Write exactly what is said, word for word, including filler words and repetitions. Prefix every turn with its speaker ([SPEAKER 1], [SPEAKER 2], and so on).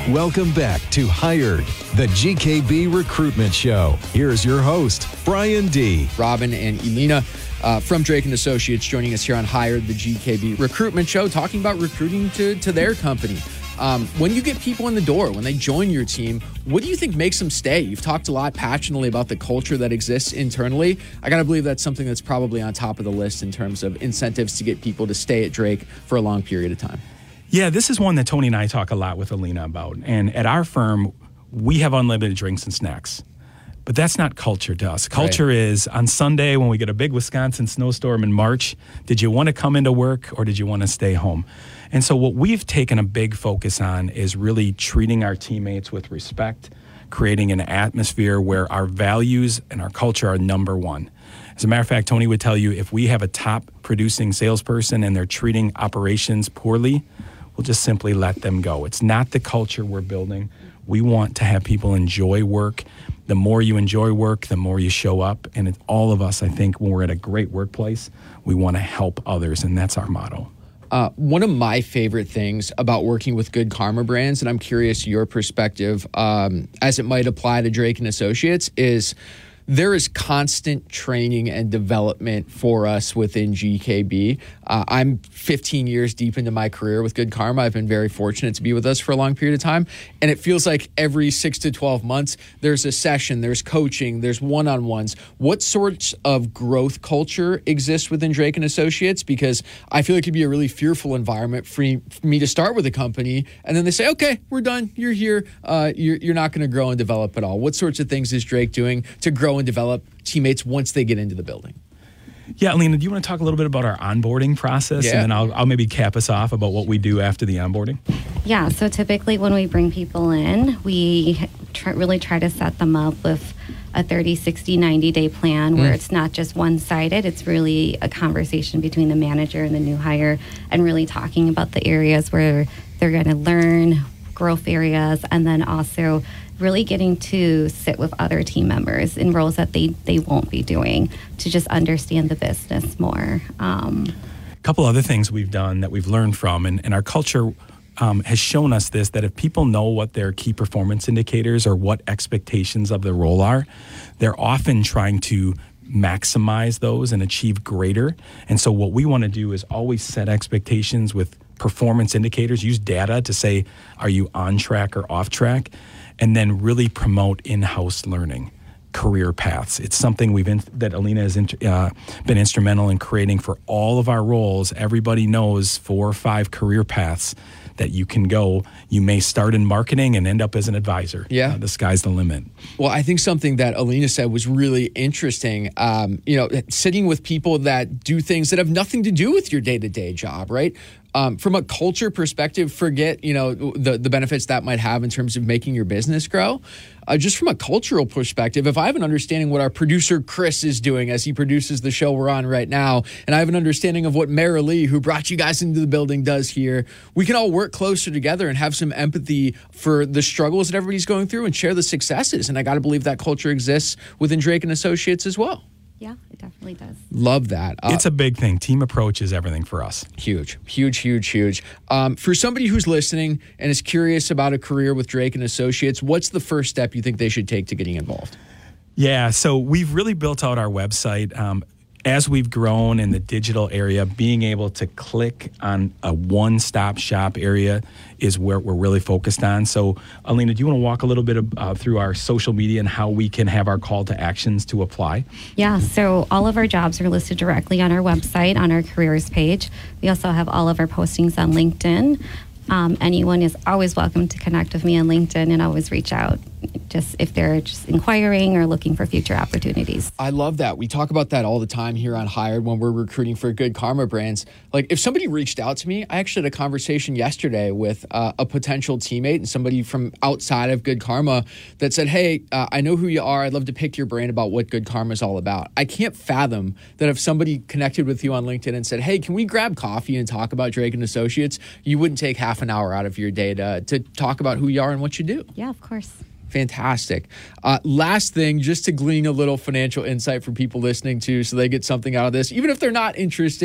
[SPEAKER 1] Welcome back to Hired, the G K B Recruitment Show. Here's your host, Brian D.
[SPEAKER 2] Robin and Elena uh, from Drake and Associates joining us here on Hired, the G K B Recruitment Show, talking about recruiting to, to their company. Um, when you get people in the door, when they join your team, what do you think makes them stay? You've talked a lot passionately about the culture that exists internally. I got to believe that's something that's probably on top of the list in terms of incentives to get people to stay at Drake for a long period of time.
[SPEAKER 3] Yeah, this is one that Tony and I talk a lot with Alina about. And at our firm, we have unlimited drinks and snacks. But that's not culture to us. Culture right. is on Sunday when we get a big Wisconsin snowstorm in March, did you want to come into work or did you want to stay home? And so what we've taken a big focus on is really treating our teammates with respect, creating an atmosphere where our values and our culture are number one. As a matter of fact, Tony would tell you if we have a top producing salesperson and they're treating operations poorly, we'll just simply let them go. It's not the culture we're building. We want to have people enjoy work. The more you enjoy work, the more you show up. And it, all of us, I think, when we're at a great workplace, we want to help others, and that's our motto.
[SPEAKER 2] Uh, one of my favorite things about working with Good Karma brands, and I'm curious your perspective um, as it might apply to Drake and Associates, is there is constant training and development for us within G K B. Uh, I'm fifteen years deep into my career with Good Karma. I've been very fortunate to be with us for a long period of time. And it feels like every six to twelve months, there's a session, there's coaching, there's one-on-ones. What sorts of growth culture exists within Drake and Associates? Because I feel like it could be a really fearful environment for me to start with a company. And then they say, okay, we're done. You're here. Uh, you're, you're not going to grow and develop at all. What sorts of things is Drake doing to grow and develop teammates once they get into the building?
[SPEAKER 3] Yeah, Alina, do you want to talk a little bit about our onboarding process?
[SPEAKER 2] Yeah.
[SPEAKER 3] And then I'll, I'll maybe cap us off about what we do after the onboarding.
[SPEAKER 4] Yeah, so typically when we bring people in, we try, really try to set them up with a thirty, sixty, ninety-day plan where mm. it's not just one-sided. It's really a conversation between the manager and the new hire and really talking about the areas where they're going to learn, growth areas, and then also really getting to sit with other team members in roles that they, they won't be doing to just understand the business more. Um,
[SPEAKER 3] a couple other things we've done that we've learned from, and, and our culture um, has shown us this, that if people know what their key performance indicators or what expectations of the role are, they're often trying to maximize those and achieve greater. And so what we want to do is always set expectations with performance indicators, use data to say, are you on track or off track? And then really promote in-house learning, career paths. It's something we've in, that Alina has in, uh, been instrumental in creating for all of our roles. Everybody knows four or five career paths that you can go. You may start in marketing and end up as an advisor.
[SPEAKER 2] Yeah.
[SPEAKER 3] Uh, the sky's the limit.
[SPEAKER 2] Well, I think something that Alina said was really interesting. Um, you know, sitting with people that do things that have nothing to do with your day-to-day job, right? Um, from a culture perspective, forget, you know, the, the benefits that might have in terms of making your business grow. Uh, just from a cultural perspective, if I have an understanding what our producer Chris is doing as he produces the show we're on right now, and I have an understanding of what Mara Lee, who brought you guys into the building, does here, we can all work closer together and have some empathy for the struggles that everybody's going through and share the successes. And I got to believe that culture exists within Drake and Associates as well.
[SPEAKER 4] Yeah, it definitely does.
[SPEAKER 2] Love that. Uh,
[SPEAKER 3] it's a big thing. Team approach is everything for us.
[SPEAKER 2] Huge, huge, huge, huge. Um, for somebody who's listening and is curious about a career with Drake and Associates, what's the first step you think they should take to getting involved?
[SPEAKER 3] Yeah, so we've really built out our website. Um, as we've grown in the digital area, being able to click on a one-stop shop area is where we're really focused on. So, Alina, do you want to walk a little bit uh, through our social media and how we can have our call to actions to apply?
[SPEAKER 4] Yeah, so all of our jobs are listed directly on our website, on our careers page. We also have all of our postings on LinkedIn. Um, anyone is always welcome to connect with me on LinkedIn and always reach out just if they're just inquiring or looking for future opportunities.
[SPEAKER 2] I love that. We talk about that all the time here on Hired when we're recruiting for Good Karma brands. Like if somebody reached out to me, I actually had a conversation yesterday with uh, a potential teammate and somebody from outside of Good Karma that said, hey, uh, I know who you are. I'd love to pick your brain about what Good Karma is all about. I can't fathom that if somebody connected with you on LinkedIn and said, hey, can we grab coffee and talk about Drake and Associates? You wouldn't take half an hour out of your day to, to talk about who you are and what you do.
[SPEAKER 4] Yeah, of course.
[SPEAKER 2] Fantastic. Uh, last thing, just to glean a little financial insight from people listening to so they get something out of this, even if they're not interested